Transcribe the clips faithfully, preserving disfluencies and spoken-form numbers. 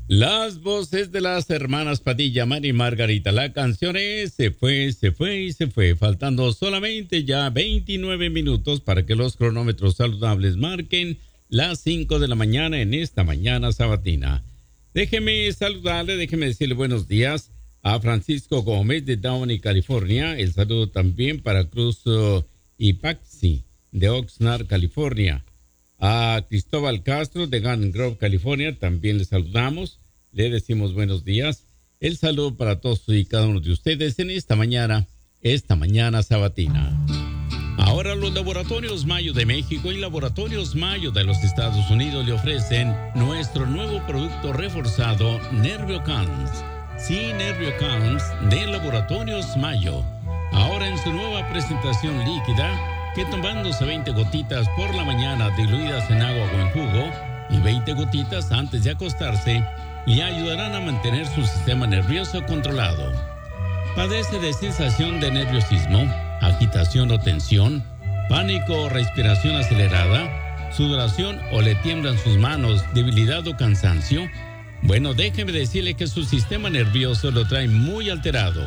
Las voces de las hermanas Padilla, Mari y Margarita. La canción es Se fue, se fue y se fue. Faltando solamente ya veintinueve minutos para que los cronómetros saludables marquen las cinco de la mañana en esta mañana sabatina. Déjeme saludarle, déjeme decirle buenos días a Francisco Gómez de Downey, California. El saludo también para Cruz uh, Ipaxi de Oxnard, California. A Cristóbal Castro de Garden Grove, California, también le saludamos, le decimos buenos días. El saludo para todos y cada uno de ustedes en esta mañana, esta mañana sabatina. Ahora los Laboratorios Mayo de México y Laboratorios Mayo de los Estados Unidos le ofrecen nuestro nuevo producto reforzado, NervioCams. Sí, NervioCams de Laboratorios Mayo. Ahora en su nueva presentación líquida, que tomándose veinte gotitas por la mañana diluidas en agua o en jugo y veinte gotitas antes de acostarse, le ayudarán a mantener su sistema nervioso controlado. ¿Padece de sensación de nerviosismo, agitación o tensión, pánico o respiración acelerada, sudoración o le tiemblan sus manos, debilidad o cansancio? Bueno, déjeme decirle que su sistema nervioso lo trae muy alterado.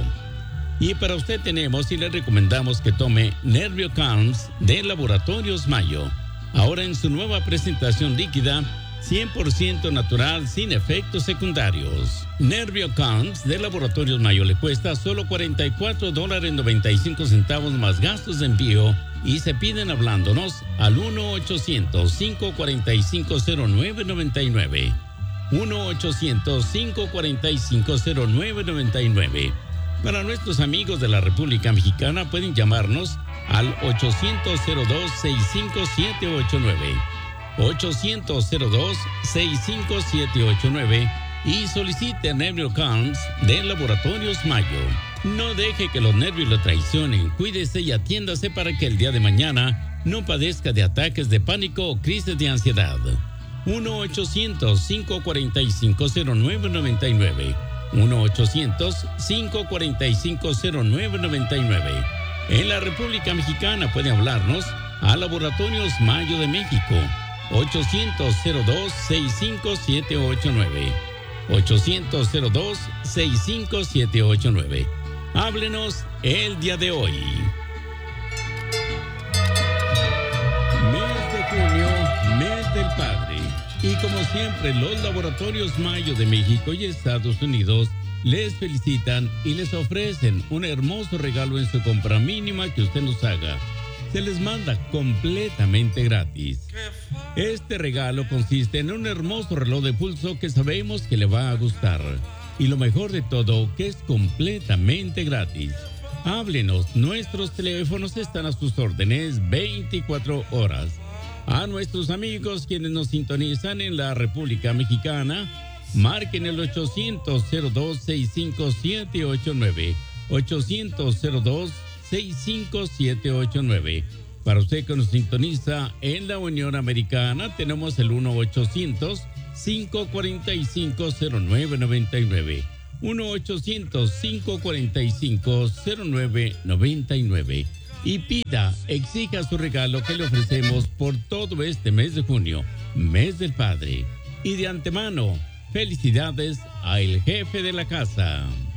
Y para usted tenemos y le recomendamos que tome NervioCalms de Laboratorios Mayo. Ahora en su nueva presentación líquida, cien por ciento natural, sin efectos secundarios. NervioCalms de Laboratorios Mayo le cuesta solo cuarenta y cuatro dólares noventa y cinco centavos más gastos de envío y se piden hablándonos al uno ochocientos, cinco cuatro cinco, cero nueve nueve nueve. uno ochocientos, cinco cuatro cinco, cero nueve nueve nueve. Para nuestros amigos de la República Mexicana pueden llamarnos al ochocientos, cero dos, sesenta y cinco, siete ocho nueve. ochocientos, cero dos, sesenta y cinco, siete ocho nueve y solicite NervioCalms de Laboratorios Mayo. No deje que los nervios lo traicionen. Cuídese y atiéndase para que el día de mañana no padezca de ataques de pánico o crisis de ansiedad. uno ochocientos, cinco cuatro cinco, cero nueve nueve nueve. uno ochocientos, cinco cuatro cinco, cero nueve nueve nueve. En la República Mexicana puede hablarnos a Laboratorios Mayo de México. ochocientos, cero dos, sesenta y cinco, siete ocho nueve. ochocientos, cero dos, sesenta y cinco, siete ocho nueve. Háblenos el día de hoy. Mes de junio, mes del Padre. Y como siempre, los Laboratorios Mayo de México y Estados Unidos les felicitan y les ofrecen un hermoso regalo en su compra mínima que usted nos haga. Se les manda completamente gratis. Este regalo consiste en un hermoso reloj de pulso que sabemos que le va a gustar. Y lo mejor de todo, que es completamente gratis. Háblenos, nuestros teléfonos están a sus órdenes veinticuatro horas. A nuestros amigos quienes nos sintonizan en la República Mexicana, marquen el ochocientos, cero dos, sesenta y cinco, siete ocho nueve. ochocientos, cero dos, sesenta y cinco, siete ocho nueve. Para usted que nos sintoniza en la Unión Americana, tenemos el uno ochocientos, cinco cuatro cinco, cero nueve nueve nueve. uno ochocientos, cinco cuatro cinco, cero nueve nueve nueve. Y pida, exija su regalo que le ofrecemos por todo este mes de junio, mes del Padre. Y de antemano, felicidades a el jefe de la casa.